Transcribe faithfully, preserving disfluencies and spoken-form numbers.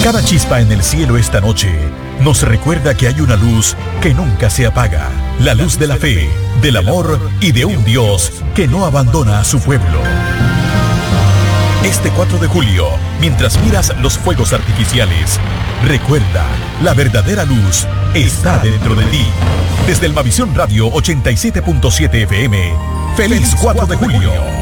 Cada chispa en el cielo esta noche nos recuerda que hay una luz que nunca se apaga. La luz de la fe, del amor y de un Dios que no abandona a su pueblo. Este cuatro de julio, mientras miras los fuegos artificiales, recuerda, la verdadera luz está dentro de ti. Desde el Mavisión Radio ochenta y siete punto siete F M, ¡feliz cuatro de julio!